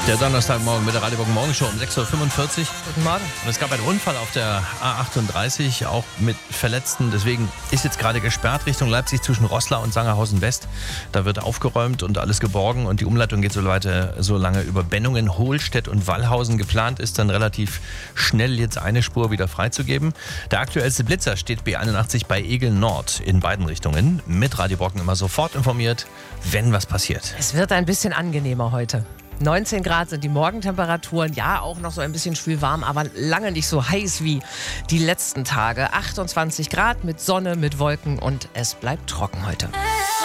Der Donnerstagmorgen mit der Radio Bock Morgenshow um 6.45 Uhr. Guten Morgen. Und es gab einen Unfall auf der A38, auch mit Verletzten. Deswegen ist jetzt gerade gesperrt Richtung Leipzig zwischen Roßla und Sangerhausen West. Da wird aufgeräumt und alles geborgen. Und die Umleitung geht so lange über Bennungen, Hohlstedt und Wallhausen. Geplant ist dann relativ schnell jetzt eine Spur wieder freizugeben. Der aktuellste Blitzer steht B81 bei Egel Nord in beiden Richtungen. Mit Radio Bock immer sofort informiert, wenn was passiert. Es wird ein bisschen angenehmer heute. 19 Grad sind die Morgentemperaturen, ja auch noch so ein bisschen schwül warm, aber lange nicht so heiß wie die letzten Tage. 28 Grad mit Sonne, mit Wolken und es bleibt trocken heute.